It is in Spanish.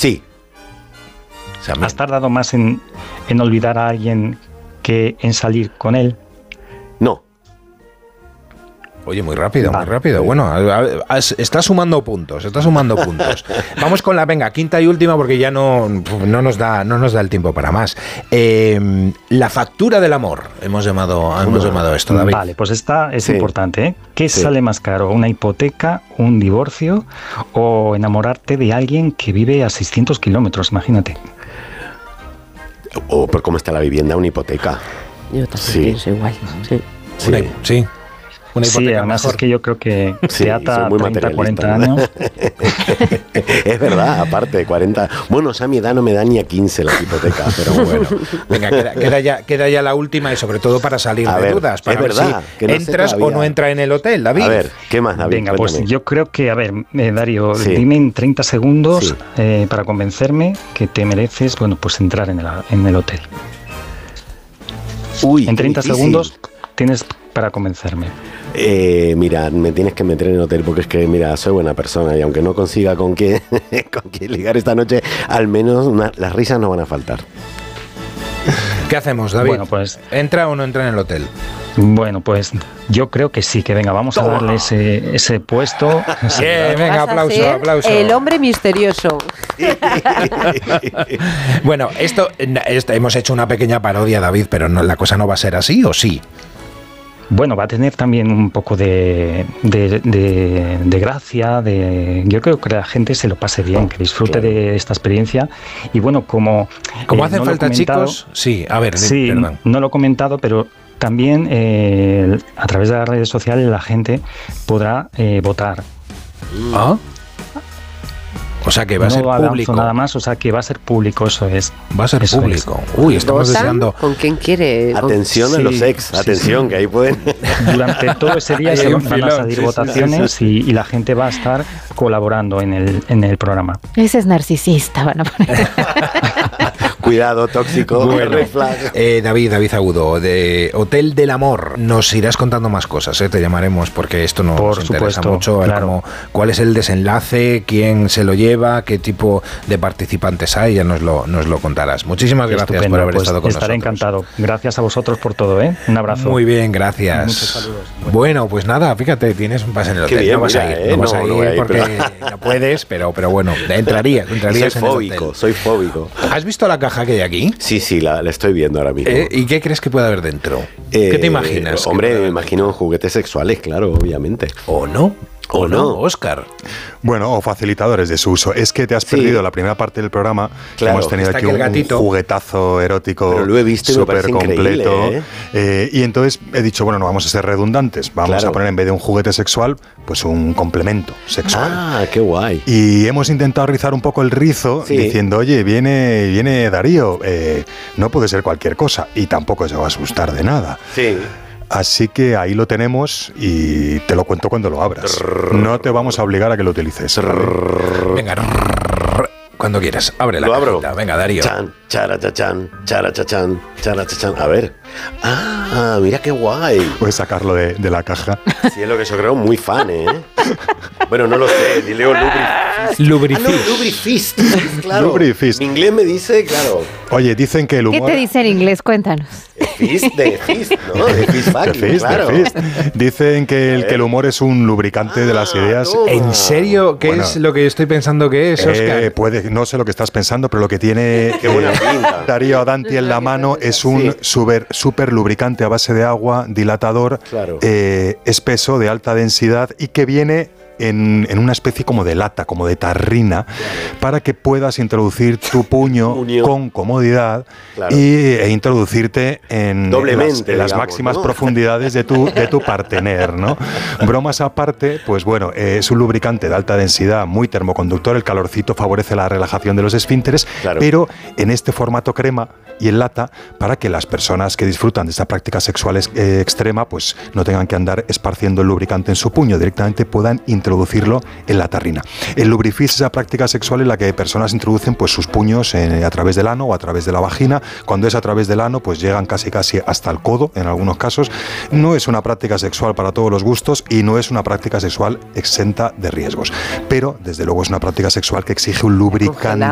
Sí. O sea, ¿Has tardado más en olvidar a alguien que en salir con él? No. Oye, muy rápido, muy rápido. Bueno, está sumando puntos, Vamos con la, venga, quinta y última, porque ya no nos da el tiempo para más. La factura del amor, hemos llamado esto, David. Vale, pues esta es importante, ¿eh? ¿Qué sale más caro? ¿Una hipoteca, un divorcio o enamorarte de alguien que vive a 600 kilómetros? Imagínate. O por cómo está la vivienda, una hipoteca. Yo también pienso igual. Sí. Una sí, además mejor. Es que yo creo que te ata 30, 40 ¿no? años. Es verdad, aparte de 40. Bueno, a mi edad no me da ni a 15 la hipoteca, pero bueno. Venga, queda ya la última y sobre todo para salir de dudas. Para ver verdad, si entras o no entras en el hotel, David. A ver, ¿qué más, David? Venga, Cuéntame. pues yo creo que, a ver, Darío, dime en 30 segundos para convencerme que te mereces, bueno, pues entrar en el hotel. Uy, en 30 segundos tienes para convencerme. Mira, me tienes que meter en el hotel porque es que, mira, soy buena persona y aunque no consiga con quién ligar esta noche, al menos las risas no van a faltar. ¿Qué hacemos, David? Bueno, pues, ¿entra o no entra en el hotel? Bueno, pues yo creo que sí, que venga, vamos a darle ese puesto. Venga, aplauso. El hombre misterioso. Bueno, esto hemos hecho una pequeña parodia, David, pero la cosa no va a ser así, ¿o sí? Bueno, va a tener también un poco de gracia, yo creo que la gente se lo pase bien, que disfrute de esta experiencia. Y bueno, como hacen no falta chicos, sí, a ver, sí, perdón. No lo he comentado, pero también a través de las redes sociales la gente podrá votar. ¿Ah? O sea que va a ser público. Nada más, o sea que va a ser público, eso es. Va a ser público. Uy, estamos deseando. ¿Con quién quiere? Atención a los ex, atención, que ahí pueden. Durante todo ese día van a salir votaciones y la gente va a estar colaborando en el programa. Ese es narcisista, van a poner. Cuidado, tóxico. Bueno, David Agudo, de Hotel del Amor, nos irás contando más cosas, te llamaremos porque esto nos interesa mucho. Claro. ¿Cuál es el desenlace? ¿Quién se lo lleva? ¿Qué tipo de participantes hay? Ya nos lo contarás. Muchísimas gracias por haber estado con nosotros. Estaré encantado. Gracias a vosotros por todo, ¿eh? Un abrazo. Muy bien, gracias. Muchos saludos. Bueno, pues nada, fíjate, tienes un pase en el hotel. Bien, no vas a ir porque no puedes, pero bueno, entrarías soy fóbico. ¿Has visto la caja que hay aquí? Sí, la estoy viendo ahora mismo. ¿Y qué crees que puede haber dentro? ¿Qué te imaginas? Hombre, me imagino juguetes sexuales, claro, obviamente. ¿O no? ¿O no, Óscar? Bueno, o facilitadores de su uso. Es que te has perdido la primera parte del programa. Claro, hemos tenido aquí un juguetazo erótico. Pero lo he visto y súper completo. ¿eh? Y entonces he dicho, bueno, no vamos a ser redundantes. Vamos a poner en vez de un juguete sexual, pues un complemento sexual. Ah, qué guay. Y hemos intentado rizar un poco el rizo diciendo, oye, viene Darío, no puede ser cualquier cosa. Y tampoco se va a asustar de nada. Sí. Así que ahí lo tenemos y te lo cuento cuando lo abras. No te vamos a obligar a que lo utilices. Venga, cuando quieras, abre la cajita. Venga, Darío. Chan, charachachan, charachachan, charachachan. A ver. Ah, mira qué guay. Puedes sacarlo de la caja. Sí, es lo que yo creo, muy fan, ¿eh? Bueno, no lo sé, leo Lubrifist. Lubrifist, claro. Lubrifist. En inglés me dice, claro. Oye, dicen que el humor... ¿Qué te dice en inglés? Cuéntanos. De Fist, ¿no? De Fist fucking, claro. Dicen que el humor es un lubricante de las ideas. ¿En serio? ¿Qué es lo que estoy pensando que es, Óscar? No sé lo que estás pensando, pero lo que tiene Qué buena pinta. Darío Adanti en la mano es un súper lubricante a base de agua, dilatador, espeso, de alta densidad y que viene en una especie como de lata, como de tarrina, para que puedas introducir tu puño con comodidad e introducirte en las máximas profundidades de tu partener, ¿no? Bromas aparte, pues bueno, es un lubricante de alta densidad, muy termoconductor, el calorcito favorece la relajación de los esfínteres, pero en este formato crema y en lata, para que las personas que disfrutan de esta práctica sexual extrema pues no tengan que andar esparciendo el lubricante en su puño, directamente puedan introducirlo en la tarrina. El Lubrifist es esa práctica sexual en la que personas introducen pues sus puños a través del ano o a través de la vagina. Cuando es a través del ano pues llegan casi hasta el codo en algunos casos. No es una práctica sexual para todos los gustos y no es una práctica sexual exenta de riesgos, pero desde luego es una práctica sexual que exige un lubricante